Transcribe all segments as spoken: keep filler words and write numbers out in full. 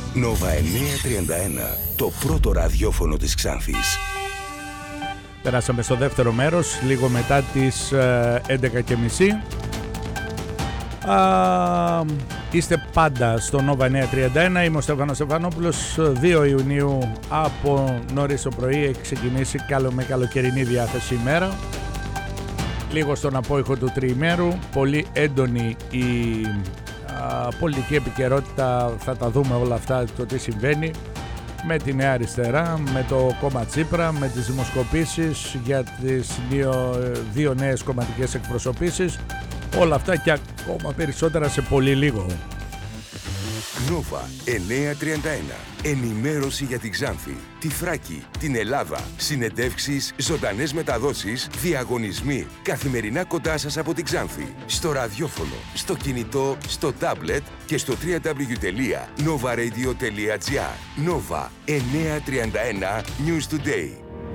Νόβα εννιακόσια τριάντα ένα, το πρώτο ραδιόφωνο της Ξάνθης. Περάσαμε στο δεύτερο μέρος, λίγο μετά τις έντεκα και μισή. Α, είστε πάντα στο Νόβα εννιακόσια τριάντα ένα, είμαι ο Στέφανος Στεφανόπουλος. Δύο Ιουνίου από νωρίς το πρωί έχει ξεκινήσει καλό, με καλοκαιρινή διάθεση ημέρα. Λίγο στον απόϊχο του τριημέρου, πολύ έντονη η α, πολιτική επικαιρότητα, θα τα δούμε όλα αυτά, το τι συμβαίνει με τη Νέα Αριστερά, με το κόμμα Τσίπρα, με τις δημοσκοπήσεις για τις δύο, δύο νέες κομματικές εκπροσωπήσεις. Όλα αυτά και ακόμα περισσότερα σε πολύ λίγο. Νόβα εννιακόσια τριάντα ένα. Ενημέρωση για την Ξάνθη, τη Θράκη, την Ελλάδα. Συνεντεύξεις, ζωντανές μεταδόσεις, διαγωνισμοί. Καθημερινά κοντά σας από την Ξάνθη. Στο ραδιόφωνο, στο κινητό, στο τάμπλετ και στο double-u double-u double-u τελεία nova radio τελεία gr. Νόβα εννιακόσια τριάντα ένα News Today.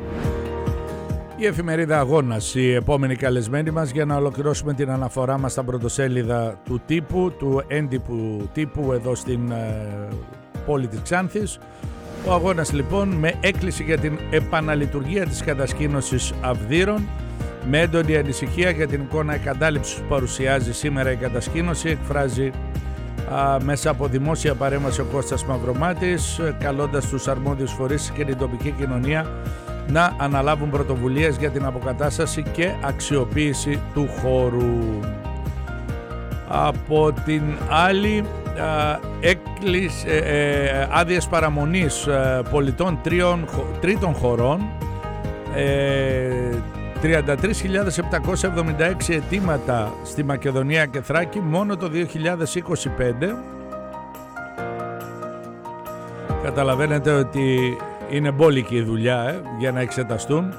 Η εφημερίδα Αγώνας, η επόμενη καλεσμένη μας για να ολοκληρώσουμε την αναφορά μας στα πρωτοσέλιδα του τύπου, του έντυπου τύπου εδώ στην ε, πόλη της Ξάνθης. Ο Αγώνας λοιπόν με έκκληση για την επαναλειτουργία της κατασκήνωσης Αυδείρων, με έντονη ανησυχία για την εικόνα εγκατάλειψης που παρουσιάζει σήμερα η κατασκήνωση, εκφράζει α, μέσα από δημόσια παρέμβαση ο Κώστας Μαυρομάτης, καλώντας τους αρμόδιους φορείς και την τοπική κοινωνία να αναλάβουν πρωτοβουλίες για την αποκατάσταση και αξιοποίηση του χώρου. Από την άλλη, έκλεισε, ε, άδειες παραμονής ε, πολιτών τριών, τρίτων χωρών, ε, τριάντα τρεις χιλιάδες επτακόσια εβδομήντα έξι αιτήματα στη Μακεδονία και Θράκη μόνο το δύο χιλιάδες είκοσι πέντε. Καταλαβαίνετε ότι είναι μπόλικη η δουλειά ε, για να εξεταστούν.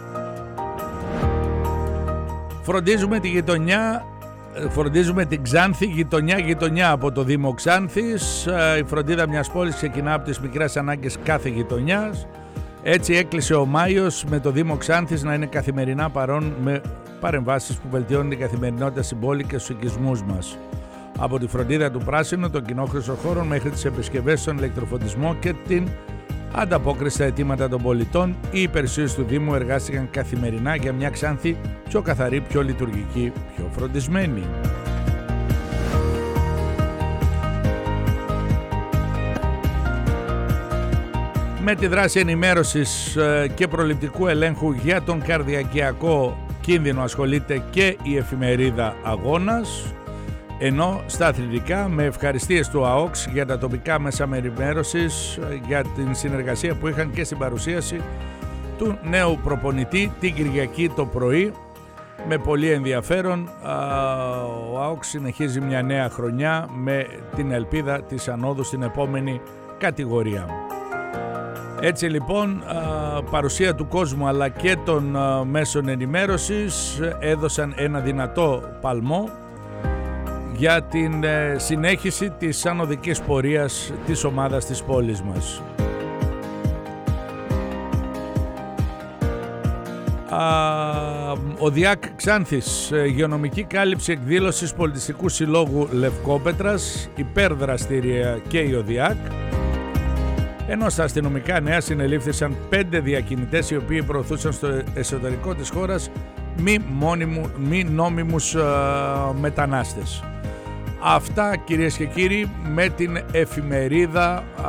Φροντίζουμε τη γειτονιά, φροντίζουμε την Ξάνθη γειτονιά γειτονιά από το Δήμο Ξάνθης. Η φροντίδα μιας πόλης ξεκινά από τις μικρές ανάγκες κάθε γειτονιάς. Έτσι έκλεισε ο Μάιος με το Δήμο Ξάνθης να είναι καθημερινά παρόν με παρεμβάσεις που βελτιώνουν την καθημερινότητα στην πόλη και στους οικισμούς μας. Από τη φροντίδα του πράσινου, των κοινόχρηστων χώρων μέχρι τις επισκευές στον ηλεκτροφωτισμό και την ανταπόκριση στα αιτήματα των πολιτών, οι υπηρεσίες του Δήμου εργάστηκαν καθημερινά για μια Ξάνθη πιο καθαρή, πιο λειτουργική, πιο φροντισμένη. Με τη δράση ενημέρωσης και προληπτικού ελέγχου για τον καρδιακιακό κίνδυνο ασχολείται και η εφημερίδα Αγώνας, ενώ στα αθλητικά με ευχαριστίες του ΑΟΚΣ για τα τοπικά μέσα ενημέρωσης για την συνεργασία που είχαν και στην παρουσίαση του νέου προπονητή την Κυριακή το πρωί με πολύ ενδιαφέρον. Ο ΑΟΚΣ συνεχίζει μια νέα χρονιά με την ελπίδα της ανόδου στην επόμενη κατηγορία. Έτσι λοιπόν, παρουσία του κόσμου αλλά και των μέσων ενημέρωσης έδωσαν ένα δυνατό παλμό για την συνέχιση της ανωδικής πορείας της ομάδας της πόλης μας. Ο ΔΙΑΚ Ξάνθης, υγειονομική κάλυψη εκδήλωσης Πολιτιστικού Συλλόγου Λευκόπετρας, υπερδραστήρια και η ΟΔΙΑΚ. Ενώ στα αστυνομικά νέα συνελήφθησαν πέντε διακινητές οι οποίοι προωθούσαν στο εσωτερικό της χώρας μη, μόνιμου, μη νόμιμους α, μετανάστες. Αυτά κυρίες και κύριοι με την εφημερίδα α,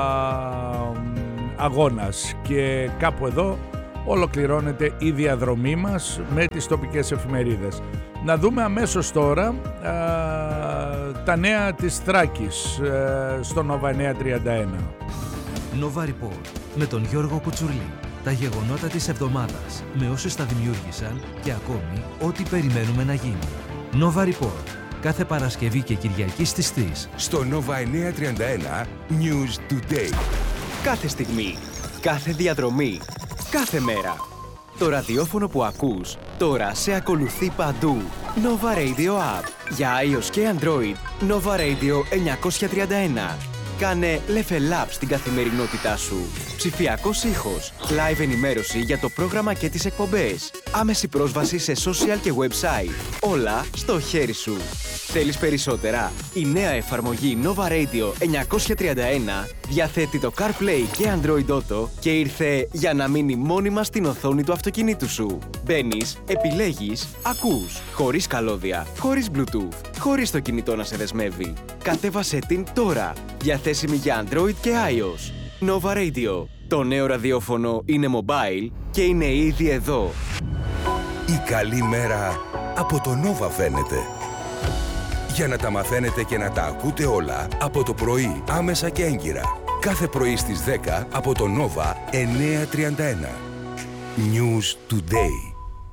Αγώνας, και κάπου εδώ ολοκληρώνεται η διαδρομή μας με τις τοπικές εφημερίδες. Να δούμε αμέσως τώρα α, τα νέα της Θράκης α, στο Νόβα εννιακόσια τριάντα ένα. Nova Report με τον Γιώργο Κουτσουρλή. Τα γεγονότα της εβδομάδας με όσους τα δημιούργησαν και ακόμη ό,τι περιμένουμε να γίνει. Nova Report. Κάθε Παρασκευή και Κυριακή στις τρεις. Στο Νόβα εννιακόσια τριάντα ένα News Today. Κάθε στιγμή, κάθε διαδρομή, κάθε μέρα. Το ραδιόφωνο που ακούς τώρα σε ακολουθεί παντού. Nova Radio App. Για iOS και Android. Nova Radio εννιακόσια τριάντα ένα. Κάνε level up στην καθημερινότητά σου. Ψηφιακός ήχος, live ενημέρωση για το πρόγραμμα και τις εκπομπές. άμεση πρόσβαση σε social και website. Όλα στο χέρι σου. Θέλεις περισσότερα? Η νέα εφαρμογή Nova Radio εννιακόσια τριάντα ένα διαθέτει το CarPlay και Android Auto και ήρθε για να μείνει μόνιμα στην οθόνη του αυτοκινήτου σου. Μπαίνεις, επιλέγεις, ακούς, χωρίς καλώδια, χωρίς Bluetooth, χωρίς το κινητό να σε δεσμεύει. Κατέβασέ την τώρα, διαθέσιμη για Android και iOS. Nova Radio. Το νέο ραδιόφωνο είναι mobile και είναι ήδη εδώ. Η καλή μέρα από το Nova φαίνεται. Για να τα μαθαίνετε και να τα ακούτε όλα από το πρωί, άμεσα και έγκυρα. Κάθε πρωί στις δέκα από το Nova εννιακόσια τριάντα ένα. News Today.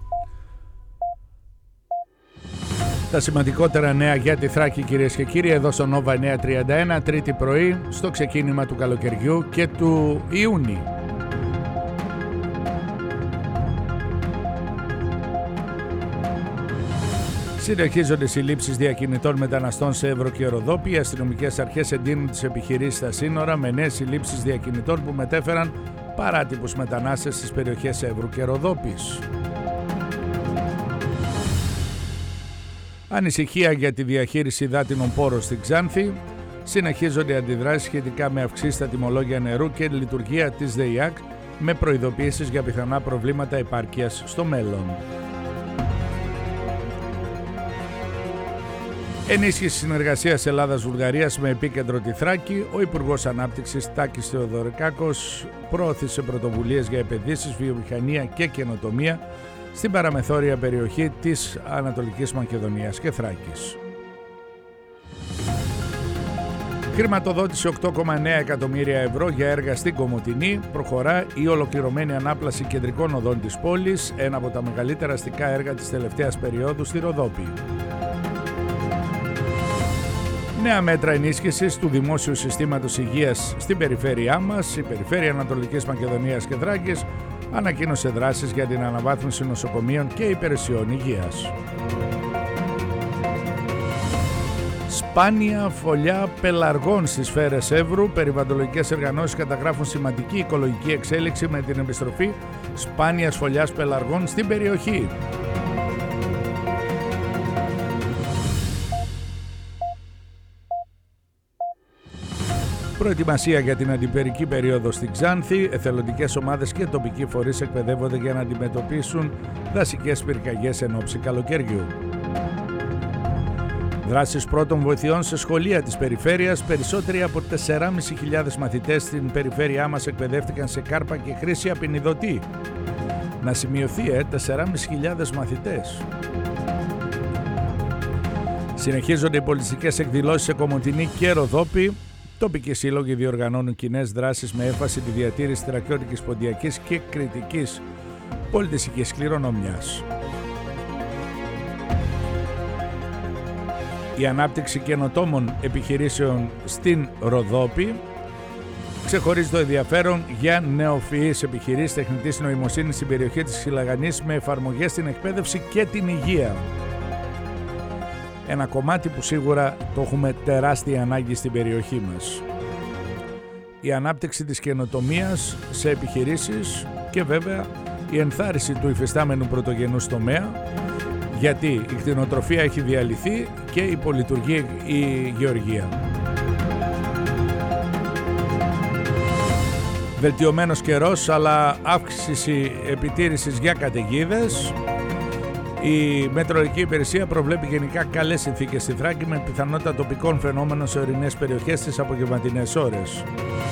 Τα σημαντικότερα νέα για τη Θράκη, κυρίες και κύριοι, εδώ στο Nova εννιακόσια τριάντα ένα, τρίτη πρωί, στο ξεκίνημα του καλοκαιριού και του Ιούνιου. Συνεχίζονται συλλήψεις διακινητών μεταναστών σε Εύρο και Ροδόπη. Οι αστυνομικές αρχές εντείνουν τις επιχειρήσεις στα σύνορα με νέες συλλήψεις διακινητών που μετέφεραν παράτυπους μετανάστες στις περιοχές Εύρου και Ροδόπης. Ανησυχία για τη διαχείριση υδάτινων πόρων στην Ξάνθη. Συνεχίζονται αντιδράσεις σχετικά με αυξήσεις στα τιμολόγια νερού και λειτουργία της ΔΕΙΑΚ με προειδοποιήσεις για πιθανά προβλήματα επάρκειας στο μέλλον. Ενίσχυση συνεργασίας Ελλάδας-Βουλγαρίας με επίκεντρο τη Θράκη. Ο Υπουργός Ανάπτυξης Τάκης Θεοδωρικάκος προώθησε πρωτοβουλίες για επενδύσεις, βιομηχανία και καινοτομία στην παραμεθόρια περιοχή της Ανατολικής Μακεδονίας και Θράκης. Χρηματοδότηση οκτώ κόμμα εννέα εκατομμύρια ευρώ για έργα στην Κομοτηνή. Προχωρά η ολοκληρωμένη ανάπλαση κεντρικών οδών της πόλης, ένα από τα μεγαλύτερα αστικά έργα της τελευταίας περίοδου στη Ροδόπη. Νέα μέτρα ενίσχυσης του δημόσιου συστήματος υγείας στην περιφέρειά μας. Η Περιφέρεια Ανατολικής Μακεδονίας και Θράκης ανακοίνωσε δράσεις για την αναβάθμιση νοσοκομείων και υπηρεσιών υγείας. Σπάνια φωλιά πελαργών στις σφαίρες Εύρου. Περιβαλλοντικές οργανώσεις καταγράφουν σημαντική οικολογική εξέλιξη με την επιστροφή σπάνιας φωλιάς πελαργών στην περιοχή. Προετοιμασία για την αντιπυρική περίοδο στην Ξάνθη. Εθελοντικές ομάδες και τοπικοί φορείς εκπαιδεύονται για να αντιμετωπίσουν δασικές πυρκαγιές εν ώψη καλοκαιριού. Δράσεις πρώτων βοηθειών σε σχολεία της περιφέρειας. Περισσότεροι από τέσσερις χιλιάδες πεντακόσιοι μαθητές στην περιφέρειά μας εκπαιδεύτηκαν σε κάρπα και χρήση απεινιδωτή. Να σημειωθεί, ε, τέσσερις χιλιάδες μαθητές. Συνεχίζονται οι πολιτιστικές εκδηλώσεις σε Κομοτηνή και Ροδόπη. Τοπικοί σύλλογοι διοργανώνουν κοινές δράσεις με έμφαση τη διατήρηση θρακιώτικης, ποντιακής και κρητικής πολιτιστικής κληρονομιάς. Η ανάπτυξη καινοτόμων επιχειρήσεων στην Ροδόπη. Ξεχωρίζει το ενδιαφέρον για νεοφυείς επιχειρήσεις τεχνητής νοημοσύνης στην περιοχή της Χιλαγανής με εφαρμογές στην εκπαίδευση και την υγεία. Ένα κομμάτι που σίγουρα το έχουμε τεράστια ανάγκη στην περιοχή μας. Η ανάπτυξη της καινοτομίας σε επιχειρήσεις και βέβαια η ενθάρρυνση του υφιστάμενου πρωτογενούς τομέα, γιατί η κτηνοτροφία έχει διαλυθεί και υπολειτουργεί η γεωργία. Βελτιωμένος καιρός, αλλά αύξηση επιτήρησης για καταιγίδες. Η Μετεωρολογική Υπηρεσία προβλέπει γενικά καλές συνθήκες στη Θράκη με πιθανότητα τοπικών φαινόμενων σε ορεινές περιοχές στις απογευματινές ώρες.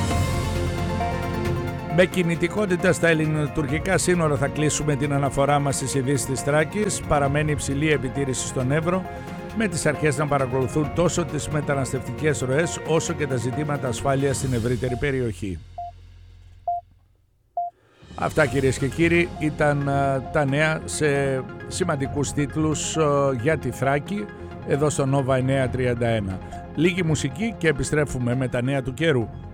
Με κινητικότητα στα ελληνοτουρκικά σύνορα θα κλείσουμε την αναφορά μας στις ειδήσεις της Θράκης. Παραμένει υψηλή επιτήρηση στον Εύρο, με τις αρχές να παρακολουθούν τόσο τις μεταναστευτικές ροές όσο και τα ζητήματα ασφάλειας στην ευρύτερη περιοχή. Αυτά, κυρίες και κύριοι, ήταν uh, τα νέα σε σημαντικούς τίτλους uh, για τη Θράκη εδώ στο Nova εννιακόσια τριάντα ένα. Λίγη μουσική και επιστρέφουμε με τα νέα του καιρού.